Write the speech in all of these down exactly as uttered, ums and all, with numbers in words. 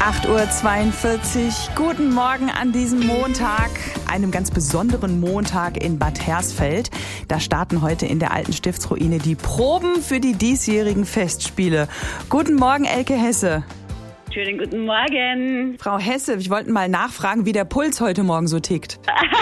acht Uhr zweiundvierzig. Guten Morgen an diesem Montag, einem ganz besonderen Montag in Bad Hersfeld. Da starten heute in der alten Stiftsruine die Proben für die diesjährigen Festspiele. Guten Morgen, Elke Hesse. Schönen guten Morgen. Frau Hesse, ich wollte mal nachfragen, wie der Puls heute Morgen so tickt.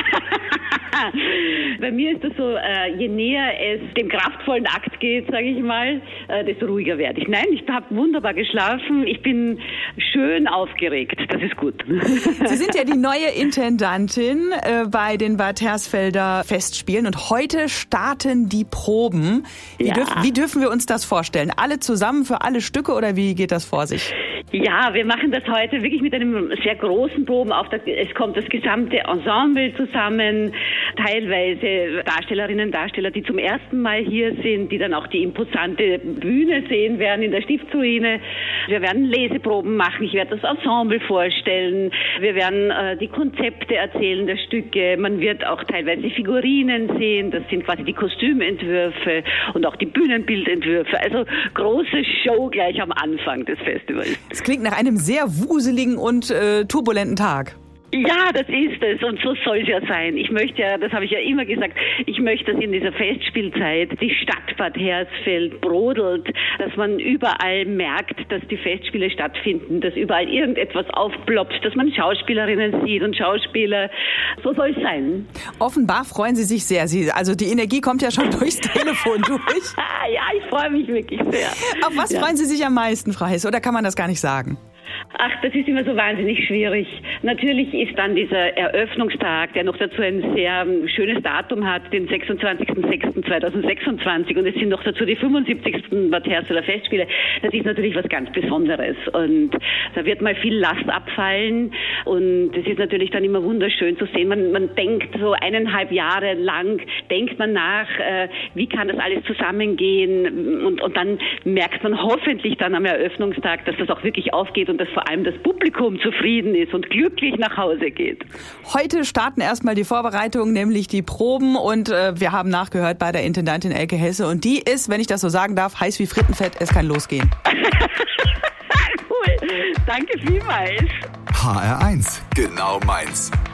Bei mir ist es so, äh, je näher es dem kraftvollen Akt geht, sage ich mal, äh, desto ruhiger werde ich. Nein, ich habe wunderbar geschlafen. Ich bin schön aufgeregt. Das ist gut. Sie sind ja die neue Intendantin äh, bei den Bad Hersfelder Festspielen und heute starten die Proben. Wie, Ja. dürf, wie dürfen wir uns das vorstellen? Alle zusammen für alle Stücke oder wie geht das vor sich? Ja, wir machen das heute wirklich mit einem sehr großen Probenauftrag. Es kommt das gesamte Ensemble zusammen, teilweise Darstellerinnen und Darsteller, die zum ersten Mal hier sind, die dann auch die imposante Bühne sehen werden in der Stiftsruine. Wir werden Leseproben machen, ich werde das Ensemble vorstellen, wir werden äh, die Konzepte erzählen der Stücke, man wird auch teilweise Figurinen sehen, das sind quasi die Kostümentwürfe und auch die Bühnenbildentwürfe. Also große Show gleich am Anfang des Festivals. Es klingt nach einem sehr wuseligen und äh, turbulenten Tag. Ja, das ist es und so soll es ja sein. Ich möchte ja, das habe ich ja immer gesagt, ich möchte, dass in dieser Festspielzeit die Stadt Bad Hersfeld brodelt, dass man überall merkt, dass die Festspiele stattfinden, dass überall irgendetwas aufploppt, dass man Schauspielerinnen sieht und Schauspieler. So soll es sein. Offenbar freuen Sie sich sehr. Sie, also die Energie kommt ja schon durchs Telefon durch. Ja, ich freue mich wirklich sehr. Auf was Ja. freuen Sie sich am meisten, Frau Hesse? Oder kann man das gar nicht sagen? Ach, das ist immer so wahnsinnig schwierig. Natürlich ist dann dieser Eröffnungstag, der noch dazu ein sehr schönes Datum hat, den sechsundzwanzigsten sechsten zweitausendsechsundzwanzig und es sind noch dazu die fünfundsiebzigsten Bad Hersfelder Festspiele. Das ist natürlich was ganz Besonderes und da wird mal viel Last abfallen und es ist natürlich dann immer wunderschön zu sehen. Man, man denkt so eineinhalb Jahre lang, denkt man nach, äh, wie kann das alles zusammengehen und, und dann merkt man hoffentlich dann am Eröffnungstag, dass das auch wirklich aufgeht und dass vor allem das Publikum zufrieden ist und glücklich nach Hause geht. Heute starten erstmal die Vorbereitungen, nämlich die Proben und äh, wir haben nachgehört bei der Intendantin Elke Hesse und die ist, wenn ich das so sagen darf, heiß wie Frittenfett, es kann losgehen. Cool, danke vielmals. H R eins, genau meins.